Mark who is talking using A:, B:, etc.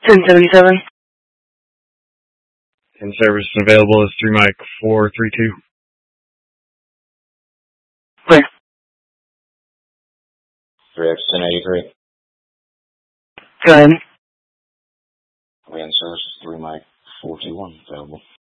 A: 1077.
B: And service available is 3 Mike 432.
A: Where?
C: 3X1083.
A: Go ahead.
C: Land service is 3 Mike 421 available.